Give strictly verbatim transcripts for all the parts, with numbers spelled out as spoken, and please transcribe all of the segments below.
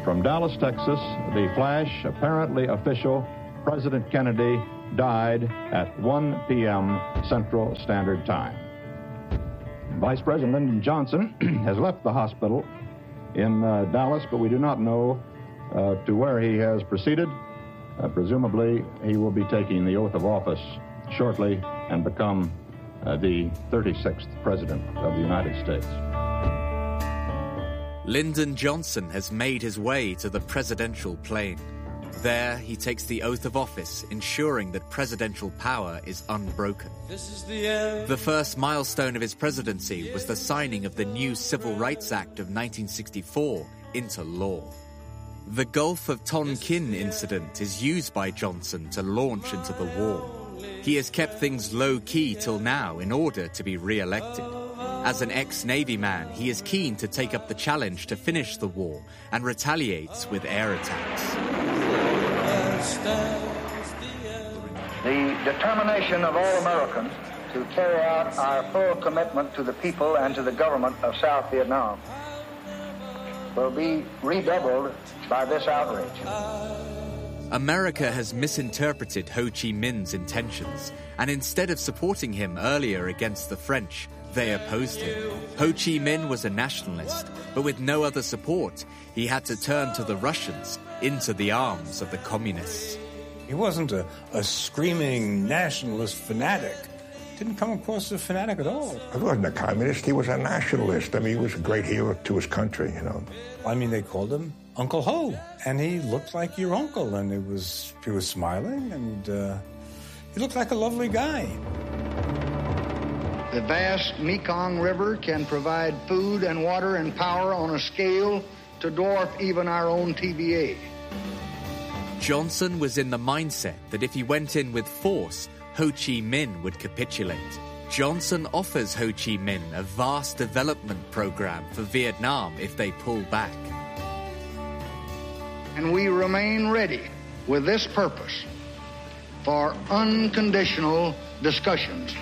From Dallas, Texas, the flash, apparently official, President Kennedy died at one p.m. Central Standard Time. Vice President Lyndon Johnson has left the hospital in uh, Dallas, but we do not know uh, to where he has proceeded. Uh, presumably, he will be taking the oath of office shortly and become uh, the thirty-sixth President of the United States. Lyndon Johnson has made his way to the presidential plane. There, he takes the oath of office, ensuring that presidential power is unbroken. This is the end. The first milestone of his presidency was the signing of the new Civil Rights Act of nineteen sixty-four into law. The Gulf of Tonkin incident is used by Johnson to launch into the war. He has kept things low-key till now in order to be re-elected. As an ex-Navy man, he is keen to take up the challenge to finish the war and retaliates with air attacks. The determination of all Americans to carry out our full commitment to the people and to the government of South Vietnam will be redoubled by this outrage. America has misinterpreted Ho Chi Minh's intentions, and instead of supporting him earlier against the French, they opposed him. Ho Chi Minh was a nationalist, but with no other support, he had to turn to the Russians, into the arms of the communists. He wasn't a, a screaming nationalist fanatic. Didn't come across as a fanatic at all. He wasn't a communist, he was a nationalist. I mean, he was a great hero to his country, you know. I mean, they called him Uncle Ho, and he looked like your uncle, and it was he was smiling, and uh, he looked like a lovely guy. The vast Mekong River can provide food and water and power on a scale to dwarf even our own T V A. Johnson was in the mindset that if he went in with force, Ho Chi Minh would capitulate. Johnson offers Ho Chi Minh a vast development program for Vietnam if they pull back. And we remain ready with this purpose for unconditional discussions.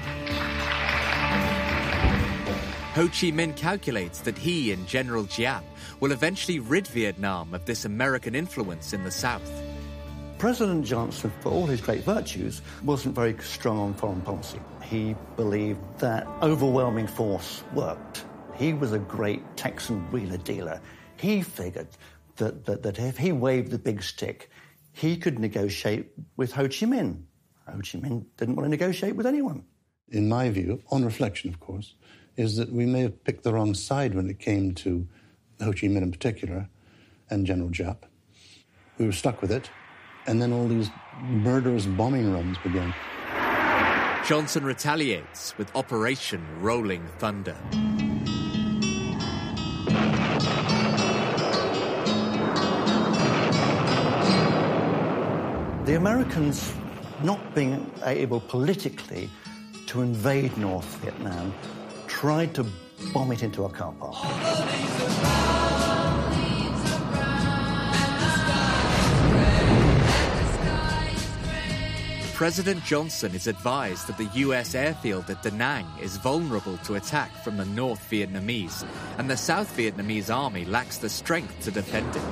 Ho Chi Minh calculates that he and General Giap will eventually rid Vietnam of this American influence in the South. President Johnson, for all his great virtues, wasn't very strong on foreign policy. He believed that overwhelming force worked. He was a great Texan wheeler-dealer. He figured that, that, that if he waved the big stick, he could negotiate with Ho Chi Minh. Ho Chi Minh didn't want to negotiate with anyone. In my view, on reflection, of course, is that we may have picked the wrong side when it came to Ho Chi Minh in particular and General Giap. We were stuck with it, and then all these murderous bombing runs began. Johnson retaliates with Operation Rolling Thunder. The Americans, not being able politically to invade North Vietnam, tried to bomb it into a car park. President Johnson is advised that the U S airfield at Da Nang is vulnerable to attack from the North Vietnamese, and the South Vietnamese army lacks the strength to defend it.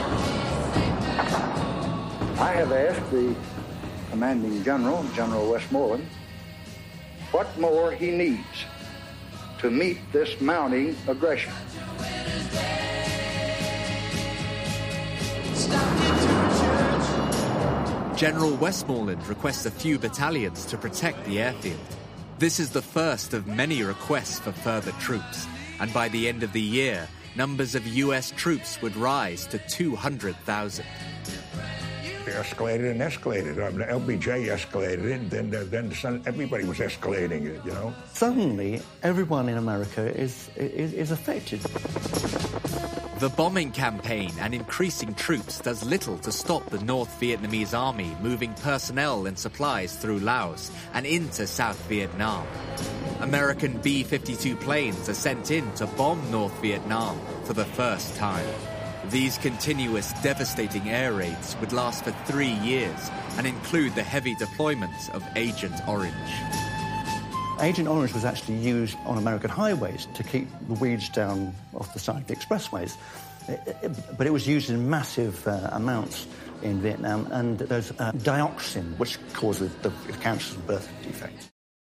I have asked the commanding general, General Westmoreland, what more he needs to meet this mounting aggression. General Westmoreland requests a few battalions to protect the airfield. This is the first of many requests for further troops, and by the end of the year, numbers of U S troops would rise to two hundred thousand. They escalated and escalated. I mean, L B J escalated it, then, then everybody was escalating it, you know. Suddenly, everyone in America is, is, is affected. The bombing campaign and increasing troops does little to stop the North Vietnamese army moving personnel and supplies through Laos and into South Vietnam. American B fifty-two planes are sent in to bomb North Vietnam for the first time. These continuous, devastating air raids would last for three years and include the heavy deployment of Agent Orange. Agent Orange was actually used on American highways to keep the weeds down off the side of the expressways. It, it, but it was used in massive uh, amounts in Vietnam, and there's uh, dioxin, which causes the cancer's birth defects.